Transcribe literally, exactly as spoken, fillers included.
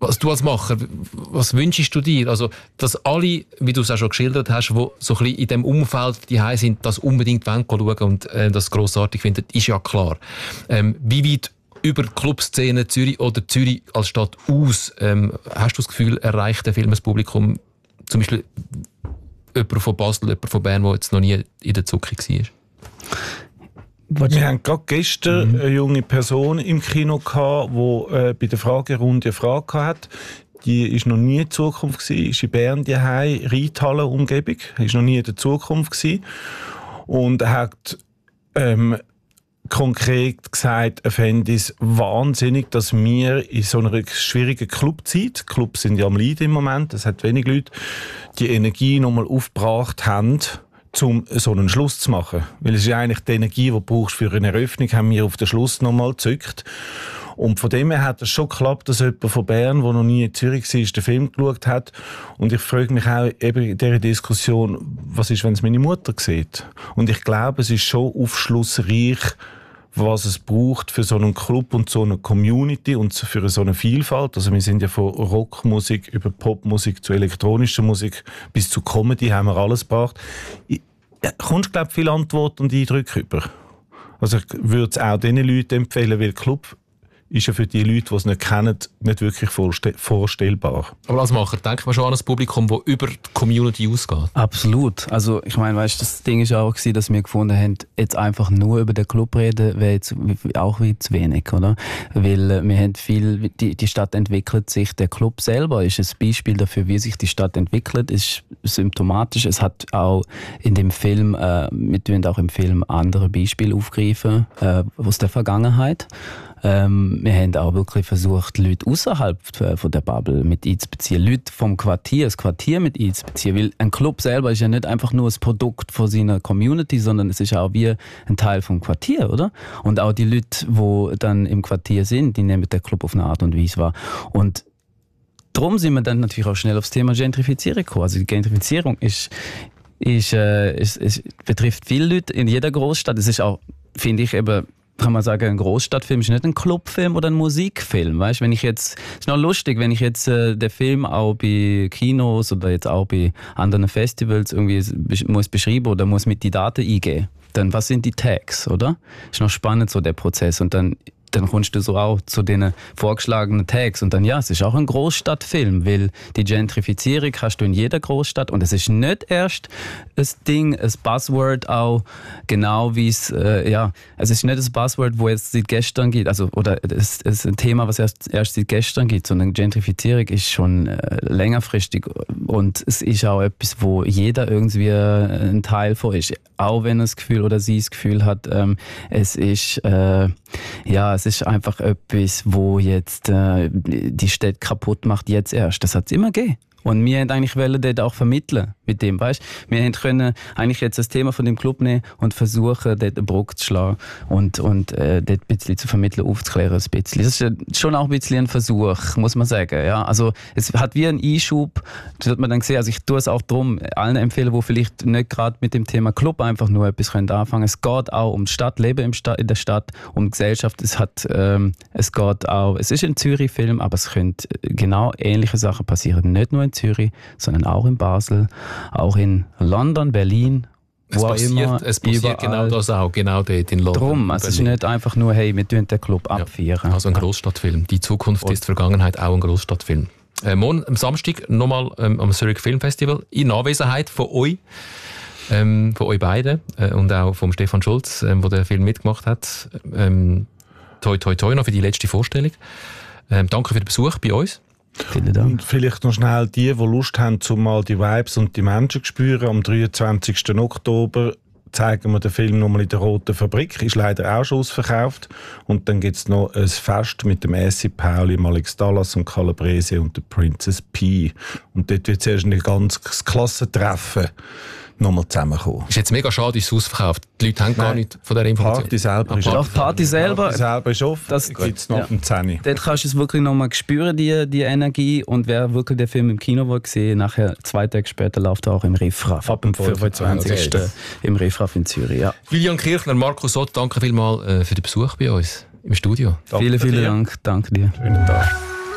was du als Macher, was wünschst du dir? Also, dass alle, wie du es auch schon geschildert hast, die so ein bisschen in diesem Umfeld die sind, das unbedingt schauen und äh, das grossartig finden, ist ja klar. Ähm, wie weit über die Clubszene Zürich oder Zürich als Stadt aus ähm, hast du das Gefühl, erreicht der Film das Publikum, zum Beispiel jemand von Basel, jemand von Bern, der jetzt noch nie in der Zucke war? Wir haben gerade gestern mhm. eine junge Person im Kino gehabt, die äh, bei der Fragerunde eine Frage hatte. Die war noch nie in Zukunft gewesen, ist in Bern die Reithalle-Umgebung, ist noch nie in der Zukunft gewesen. Und er hat ähm, konkret gesagt, er fände es wahnsinnig, dass wir in so einer schwierigen Clubzeit, Clubs sind ja am Leiden im Moment, es hat wenig Leute, die Energie nochmal aufgebracht haben, um so einen Schluss zu machen. Weil es ist ja eigentlich die Energie, die du brauchst für eine Eröffnung, haben wir auf den Schluss nochmal gezückt. Und von dem her hat es schon geklappt, dass jemand von Bern, der noch nie in Zürich war, den Film geschaut hat. Und ich frage mich auch eben in dieser Diskussion, was ist, wenn es meine Mutter sieht? Und ich glaube, es ist schon aufschlussreich, was es braucht für so einen Club und so eine Community und für so eine Vielfalt. Also wir sind ja von Rockmusik über Popmusik zu elektronischer Musik bis zu Comedy haben wir alles gebracht. Ja, kommst du, glaube ich, viele Antworten und Eindrücke über. Also ich würde es auch diesen Leuten empfehlen, weil Club ist ja für die Leute, die es nicht kennen, nicht wirklich vorste- vorstellbar. Aber als Macher denkt man schon an ein Publikum, das über die Community ausgeht. Absolut. Also ich meine, weißt, das Ding war auch, dass wir gefunden haben, jetzt einfach nur über den Club reden, wäre jetzt auch wie zu wenig, oder? Weil wir haben viel, die, die Stadt entwickelt sich, der Club selber ist ein Beispiel dafür, wie sich die Stadt entwickelt, ist symptomatisch. Es hat auch in dem Film, äh, wir tun auch im Film andere Beispiele aufgreifen äh, aus der Vergangenheit. Ähm, wir haben auch wirklich versucht, Leute außerhalb von der Bubble mit einzubeziehen. Leute vom Quartier, das Quartier mit einzubeziehen. Weil ein Club selber ist ja nicht einfach nur ein Produkt von seiner Community, sondern es ist auch wie ein Teil vom Quartier, oder? Und auch die Leute, die dann im Quartier sind, die nehmen den Club auf eine Art und Weise wahr. Und darum sind wir dann natürlich auch schnell aufs Thema Gentrifizierung gekommen. Also die Gentrifizierung ist, ist, äh, ist, ist, betrifft viele Leute in jeder Großstadt. Es ist auch, finde ich, eben, kann man sagen, ein Großstadtfilm ist nicht ein Clubfilm oder ein Musikfilm. Weißt, wenn ich jetzt, es ist noch lustig, wenn ich jetzt äh, den Film auch bei Kinos oder jetzt auch bei anderen Festivals irgendwie muss beschreiben oder muss mit die Daten eingeben, dann was sind die Tags, oder? Ist noch spannend so der Prozess und dann dann kommst du so auch zu den vorgeschlagenen Tags und dann ja, es ist auch ein Großstadtfilm, weil die Gentrifizierung hast du in jeder Großstadt und es ist nicht erst ein Ding, ein Buzzword auch, genau wie es, äh, ja, es ist nicht ein Buzzword, wo es seit gestern gibt, also, oder es ist ein Thema, was erst, erst seit gestern gibt, sondern Gentrifizierung ist schon äh, längerfristig und es ist auch etwas, wo jeder irgendwie ein Teil von ist, auch wenn er das Gefühl oder sie das Gefühl hat, ähm, es ist, äh, ja, es ist einfach etwas, wo jetzt äh, die Städte kaputt macht, jetzt erst. Das hat es immer gegeben. Und wir wollten eigentlich dort auch vermitteln mit dem, weißt? Wir können eigentlich jetzt das Thema von dem Club nehmen und versuchen, dort eine Brücke zu schlagen und, und äh, dort ein bisschen zu vermitteln, aufzuklären ein bisschen. Das ist schon auch ein bisschen ein Versuch, muss man sagen. Ja? Also es hat wie einen Einschub, das hat man dann gesehen. Also ich tue es auch darum, allen empfehlen, die vielleicht nicht gerade mit dem Thema Club einfach nur etwas können anfangen. Es geht auch um Stadtleben im Sta- in der Stadt, um Gesellschaft. Es hat, ähm, es geht auch, es ist ein Zürich-Film, aber es können genau ähnliche Sachen passieren. Nicht nur in Zürich, sondern auch in Basel, auch in London, Berlin, es wo passiert, immer. Es passiert genau das auch, genau dort in London. Drum, es ist nicht einfach nur, hey, wir tun den Club abfeiern. Ja, also ein Großstadtfilm. Die Zukunft Und ist Vergangenheit, auch ein Großstadtfilm. Äh, morgen am Samstag nochmal ähm, am Zurich Film Festival in Anwesenheit von euch, ähm, von euch beiden äh, und auch von Stefan Schulz, ähm, der den Film mitgemacht hat. Ähm, toi, toi, toi noch für die letzte Vorstellung. Ähm, danke für den Besuch bei uns. Vielen Dank. Und vielleicht noch schnell die, die Lust haben, um mal die Vibes und die Menschen zu spüren. Am dreiundzwanzigsten Oktober zeigen wir den Film nochmal in der Roten Fabrik. Ist leider auch schon ausverkauft. Und dann gibt es noch ein Fest mit dem Essi Pauli, Alex Dallas und Calabrese und der Princess P. Und dort wird zuerst ein ganz Klassentreffen nochmal zusammenkommen. Ist jetzt mega schade, ist es ausverkauft. Die Leute haben Nein. gar nicht von dieser Information. Party selber ah, ist offen. Party selber, Party selber ist offen. Das gibt es noch ja. um zehn Uhr. Dort kannst du es wirklich nochmal spüren, die, die Energie. Und wer wirklich den Film im Kino will sehen, nachher zwei Tage später läuft er auch im Riffraff. Ab dem fünfundzwanzigsten Okay. Im Riffraff in Zürich. Ja. Julian Kirchner, Markus Ott, danke vielmals für den Besuch bei uns im Studio. Danke vielen, vielen dir. Dank. Danke dir. Schönen Tag.